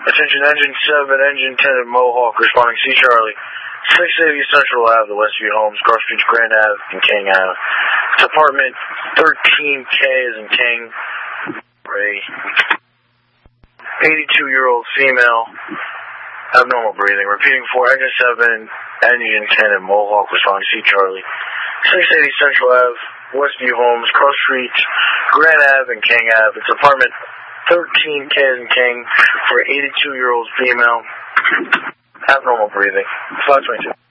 Attention, engine 7, engine 10 at Mohawk, responding C. Charlie. 680 Central Ave, the Westview Homes, Cross Street, Grand Ave, and King Ave. It's apartment 13K as in King. Ray. 82-year-old female. Abnormal breathing. Repeating for engine 7, engine 10 at Mohawk, responding C. Charlie. 680 Central Ave, Westview Homes, Cross Street, Grand Ave, and King Ave. It's apartment 13K as in King for 82-year-old female. Abnormal breathing. 522.